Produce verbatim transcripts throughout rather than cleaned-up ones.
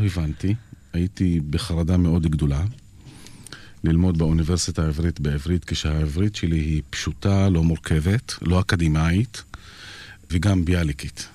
לא הבנתי. הייתי בחרדה מאוד גדולה. ללמוד באוניברסיטה העברית בעברית, כשהעברית שלי היא פשוטה, לא מורכבת, לא אקדמאית, וגם ביאליקית.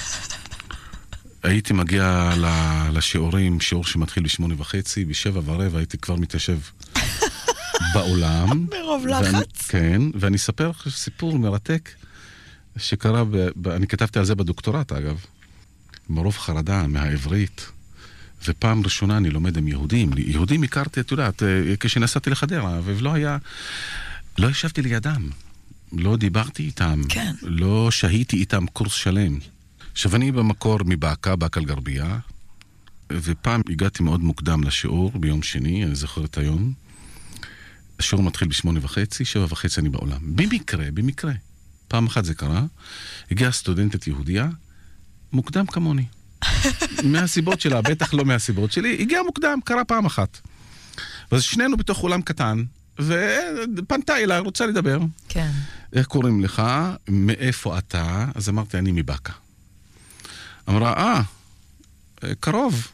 הייתי מגיע לשיעורים, שיעור שמתחיל בשמונה וחצי, בשבע ורבע הייתי כבר מתיישב בעולם. ברוב לחץ. כן, ואני אספר סיפור מרתק שקרה, ב, ב, אני כתבתי על זה בדוקטורט אגב, מרוב חרדה מהעברית, ופעם ראשונה אני לומד עם יהודים. יהודים הכרתי, את יודעת, כשנסעתי לחדרה, ולא היה, לא ישבתי לידם, לא דיברתי איתם, כן. לא שהיתי איתם קורס שלם. עכשיו אני במקור מבאקה, באקה אל-גרבייה, ופעם הגעתי מאוד מוקדם לשיעור, ביום שני, אני זוכר את היום. השיעור מתחיל בשמונה וחצי, שבע וחצי אני בעולם. במקרה, במקרה. פעם אחת זה קרה, הגיעה סטודנטית יהודיה, מוקדם כמוני. מהסיבות שלה, בטח לא מהסיבות שלי, הגיעה מוקדם, קרה פעם אחת. ואז שנינו בתוך אולם קטן, ופנתה אליי, רוצה לדבר. כן. איך קוראים לך? מאיפה אתה? אז אמרתי, אני מבאקה. אמרה, אה, קרוב.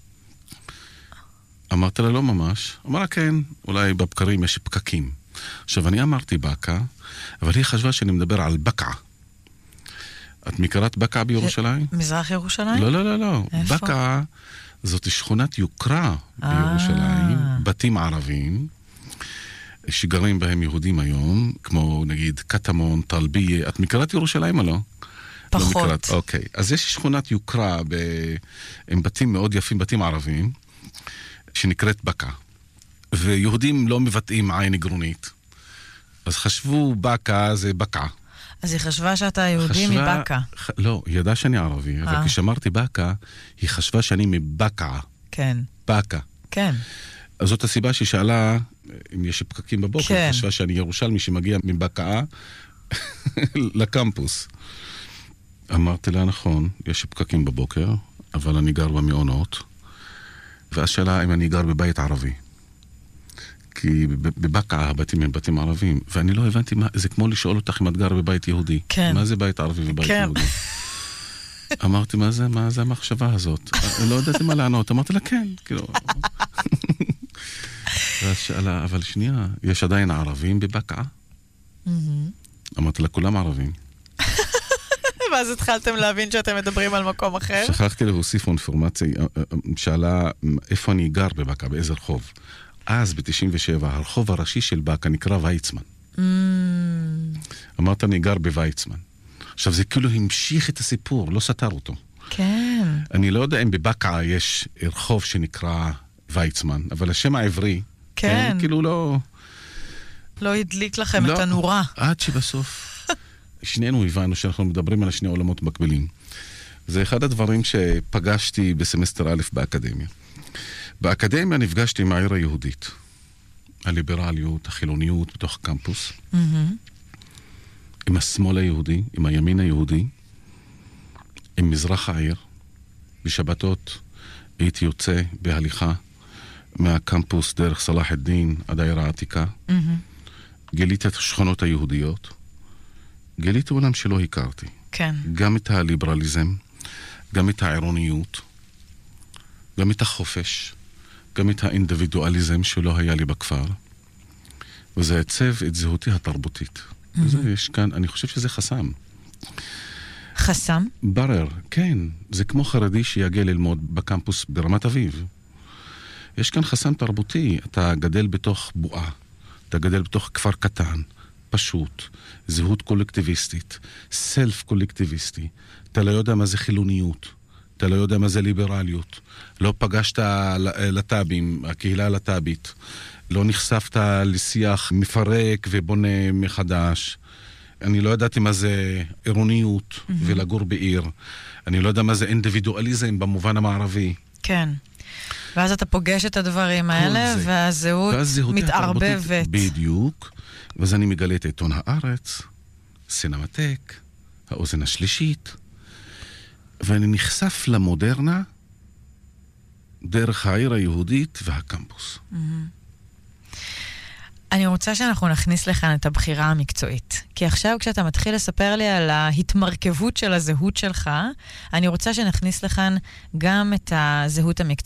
אמרתי לה, לא ממש. אמרה, כן, אולי בבקרים יש פקקים. עכשיו, אני אמרתי באקה, אבל היא חשבה שאני מדבר על בקעה. את מכירת בקעה בירושלים? מזרח ירושלים? לא, לא, לא, לא. איפה? בקעה זאת שכונת יוקרה בירושלים, בתים ערבים, שגרים בהם יהודים היום, כמו נגיד קטמון, טלביה. את מכירת ירושלים או לא? פחות. לא מכירת, אוקיי. אז יש שכונת יוקרה ב... עם בתים מאוד יפים, בתים ערבים, שנקראת בקעה. ויהודים לא מבטאים עין גרונית. אז חשבו בקעה זה בקעה. אז היא חשבה שאתה יהודי מבקעה. ח... לא, היא ידעה שאני ערבי, אבל כשאמרתי בקעה, היא חשבה שאני מבקעה. כן. בקעה. כן. אז זאת הסיבה שהיא שאלה, אם יש פקקים בבוקר, כן. חשבה שאני ירושלמי שמגיע מבקעה לקמפוס. אמרתי לה, נכון, יש פקקים בבוקר, אבל אני גר במעונות. ואז שאלה אם אני גר בבית ערבי. כי בבקעה הבתים הם בתים ערבים, ואני לא הבנתי מה, זה כמו לשאול אותך אם את גר בבית יהודי. כן. מה זה בית ערבי ובית כן. יהודי? אמרתי, מה זה, מה זה המחשבה הזאת? לא ידעתי מה לענות, אמרתי לה, כן, כאילו. ואז שאלה, אבל שנייה, יש עדיין ערבים בבקעה? אמרתי לה, כולם ערבים. ואז התחלתם להבין שאתם מדברים על מקום אחר? שכחתי להוסיף אינפורמציה, שאלה איפה אני גר בבקעה, באיזה רחוב. אז ב-תשעים ושבע, הרחוב הראשי של בקעה נקרא ויצמן. Mm. אמרת, אני גר בוויצמן. עכשיו, זה כאילו המשיך את הסיפור, לא סתר אותו. כן. אני לא יודע אם בבקעה יש רחוב שנקרא ויצמן, אבל השם העברי, כן. כן כאילו לא... לא הדליק לכם לא, את הנורה. עד שבסוף שנינו הבנו שאנחנו מדברים על שני עולמות מקבילים. זה אחד הדברים שפגשתי בסמסטר א' באקדמיה. באקדמיה נפגשתי עם העיר היהודית. הליברליות, החילוניות בתוך הקמפוס. Mm-hmm. עם השמאל היהודי, עם הימין היהודי, עם מזרח העיר. בשבתות הייתי יוצא בהליכה מהקמפוס דרך סלאח א-דין עד העיר העתיקה. Mm-hmm. גיליתי את השכונות היהודיות. גיליתי עולם שלא הכרתי. כן. גם את הליברליזם, גם את העירוניות, גם את החופש, גם את האינדיבידואליזם שלא היה לי בכפר. וזה עצב את זהותי התרבותית. Mm-hmm. וזה יש כאן, אני חושב שזה חסם. חסם? ברר, כן. זה כמו חרדי שיגיע ללמוד בקמפוס ברמת אביב. יש כאן חסם תרבותי. אתה גדל בתוך בועה. אתה גדל בתוך כפר קטן, פשוט, זהות קולקטיביסטית, סלף קולקטיביסטי. אתה לא יודע מה זה חילוניות. אתה לא יודע מה זה ליברליות. לא פגשת לטאבים, הקהילה הלטאבית. לא נחשפת לשיח מפרק ובונה מחדש. אני לא ידעתי מה זה עירוניות mm-hmm. ולגור בעיר. אני לא יודע מה זה אינדיבידואליזם במובן המערבי. כן. ואז אתה פוגש את הדברים האלה, והזהות מתערבבת. בדיוק. ואז אני מגלה את עיתון הארץ, סינמטק, האוזן השלישית, ואני נחשף למודרנה דרך העיר היהודית והקמפוס. Mm-hmm. אני רוצה שאנחנו נכניס לכאן את הבחירה המקצועית. כי עכשיו כשאתה מתחיל לספר לי על ההתמרכבות של הזהות שלך, אני רוצה שנכניס לכאן גם את הזהות המקצועית.